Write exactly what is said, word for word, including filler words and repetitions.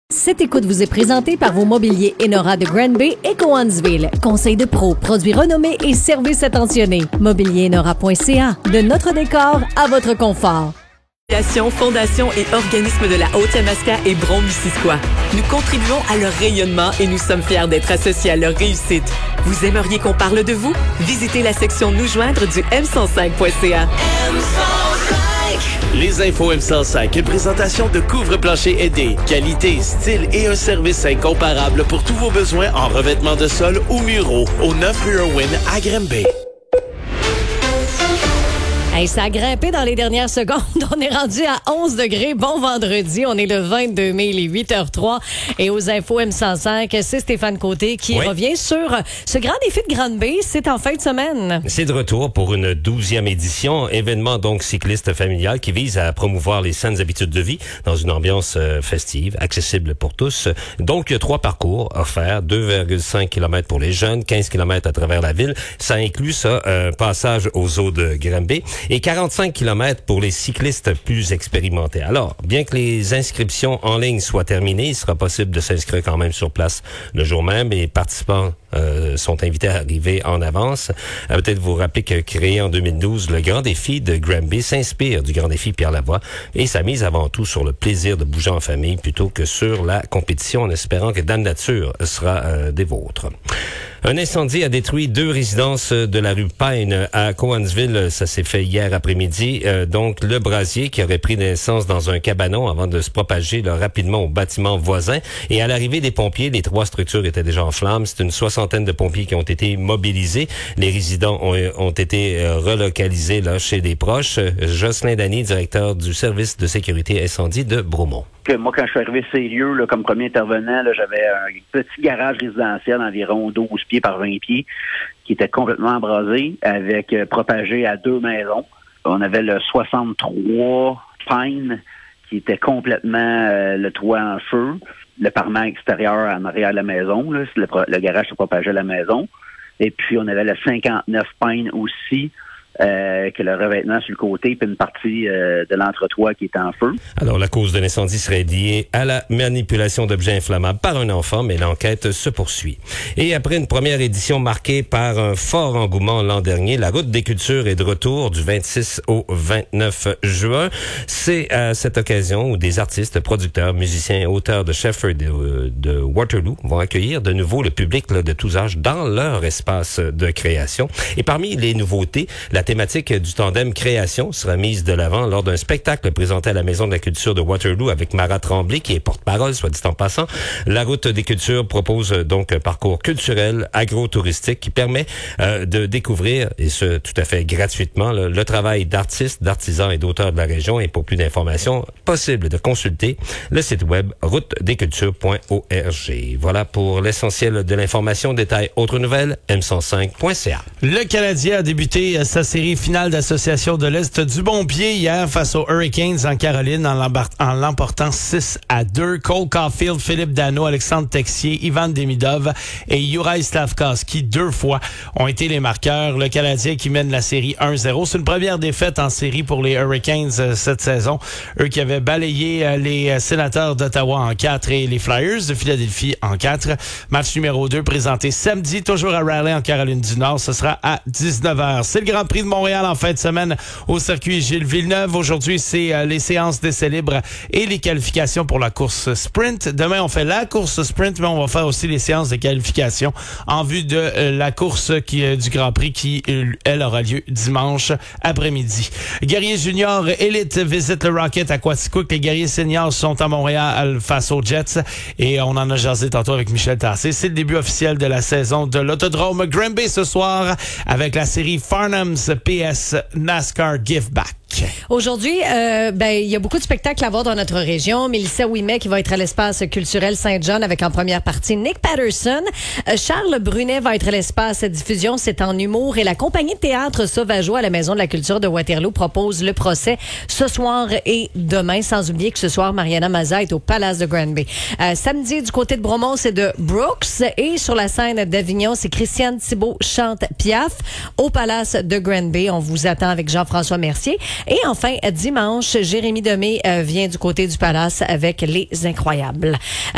Cette écoute vous est présentée par vos mobiliers Enora de Granby et Cowansville. Conseil de pro, produits renommés et services attentionnés. mobilier enora point c a. De notre décor à votre confort. Fondation et organismes de la Haute-Yamaska et Brome-Missisquoi. Nous contribuons à leur rayonnement et nous sommes fiers d'être associés à leur réussite. Vous aimeriez qu'on parle de vous? Visitez la section Nous joindre du m cent cinq point c a. M cent cinq Les infos M cent cinq, une présentation de couvre-plancher aidé. Qualité, style et un service incomparable pour tous vos besoins en revêtement de sol ou muraux. Au neuf rue Irwin à Granby. Hey, ça a grimpé dans les dernières secondes. On est rendu à onze degrés. Bon vendredi. On est le vingt-deux mai, il est huit heures zéro trois. Et aux infos M cent cinq, c'est Stéphane Côté qui oui. revient sur ce grand défi de Granby. C'est en fin de semaine. C'est de retour pour une douzième édition. Événement donc cycliste familial qui vise à promouvoir les saines habitudes de vie dans une ambiance euh, festive, accessible pour tous. Donc, il y a trois parcours offerts. deux virgule cinq kilomètres pour les jeunes, quinze kilomètres à travers la ville. Ça inclut ça, un passage aux eaux de Granby. Et quarante-cinq kilomètres pour les cyclistes plus expérimentés. Alors, bien que les inscriptions en ligne soient terminées, il sera possible de s'inscrire quand même sur place le jour même. Et les participants euh, sont invités à arriver en avance. Euh, peut-être vous rappeler que créé en deux mille douze, le Grand Défi de Granby s'inspire du Grand Défi Pierre Lavoie et ça mise avant tout sur le plaisir de bouger en famille plutôt que sur la compétition, en espérant que Dame Nature sera euh, des vôtres. Un incendie a détruit deux résidences de la rue Pine à Cowansville. Ça s'est fait hier après-midi. Euh, donc, le brasier qui aurait pris naissance dans un cabanon avant de se propager là, rapidement au bâtiment voisin. Et à l'arrivée des pompiers, les trois structures étaient déjà en flammes. C'est une soixantaine de pompiers qui ont été mobilisés. Les résidents ont, ont été euh, relocalisés là chez des proches. Jocelyn Dany, directeur du service de sécurité incendie de Bromont. Que moi, quand je suis arrivé sur les lieux, là, comme premier intervenant, là, j'avais un petit garage résidentiel d'environ douze pieds par vingt pieds qui était complètement embrasé, avec euh, propagé à deux maisons. On avait le soixante-trois Pine qui était complètement euh, le toit en feu, le parement extérieur en arrière de la maison, là, le, le garage se propageait à la maison. Et puis, on avait le cinquante-neuf Pine aussi, Euh, que le revêtement sur le côté, puis une partie euh, de l'entretoit qui est en feu. Alors, la cause de l'incendie serait liée à la manipulation d'objets inflammables par un enfant, mais l'enquête se poursuit. Et après une première édition marquée par un fort engouement l'an dernier, la Route des cultures est de retour du vingt-six au vingt-neuf juin. C'est à cette occasion où des artistes, producteurs, musiciens et auteurs de Shefford de, de Waterloo vont accueillir de nouveau le public là, de tous âges dans leur espace de création. Et parmi les nouveautés, la thématique du tandem création sera mise de l'avant lors d'un spectacle présenté à la Maison de la culture de Waterloo avec Mara Tremblay, qui est porte-parole, soit dit en passant. La Route des cultures propose donc un parcours culturel, agro-touristique qui permet euh, de découvrir, et ce tout à fait gratuitement, le, le travail d'artistes, d'artisans et d'auteurs de la région. Et pour plus d'informations, possible de consulter le site web route des cultures point org. Voilà pour l'essentiel de l'information. Détail autres nouvelles, m cent cinq point c a. Le Canadien a débuté sa série finale d'Association de l'Est du bon pied hier face aux Hurricanes en Caroline en, en l'emportant six à deux. Cole Caulfield, Philippe Dano, Alexandre Texier, Ivan Demidov et Juraj Slafkovský deux fois ont été les marqueurs. Le Canadien qui mène la série un zéro. C'est une première défaite en série pour les Hurricanes euh, cette saison. Eux qui avaient balayé euh, les Sénateurs d'Ottawa en quatre et les Flyers de Philadelphie en quatre. Match numéro deux présenté samedi, toujours à Raleigh en Caroline du Nord. Ce sera à dix-neuf heures. C'est le Grand Prix de Montréal en fin de semaine au circuit Gilles Villeneuve. Aujourd'hui, c'est euh, les séances d'essais libres et les qualifications pour la course sprint. Demain, on fait la course sprint, mais on va faire aussi les séances de qualification en vue de euh, la course qui, euh, du Grand Prix qui, euh, elle, aura lieu dimanche après-midi. Guerriers juniors élite visite le Rocket à Quaticook. Les guerriers seniors sont à Montréal face aux Jets et on en a jasé tantôt avec Michel Tassé. C'est le début officiel de la saison de l'autodrome Granby ce soir avec la série Farnham's P S NASCAR Give Back. Aujourd'hui, euh, ben il y a beaucoup de spectacles à voir dans notre région. Mélissa Ouimet qui va être à l'espace culturel Saint-John avec en première partie Nick Patterson. Euh, Charles Brunet va être à l'espace diffusion, c'est en humour. Et la compagnie de théâtre Sauvageau à la Maison de la culture de Waterloo propose le procès ce soir et demain. Sans oublier que ce soir, Mariana Maza est au Palace de Granby. Euh, samedi, du côté de Bromont, c'est de Brooks. Et sur la scène d'Avignon, c'est Christiane Thibault chante Piaf au Palace de Granby. On vous attend avec Jean-François Mercier. Et enfin, dimanche, Jérémy Demé euh, vient du côté du Palace avec Les Incroyables.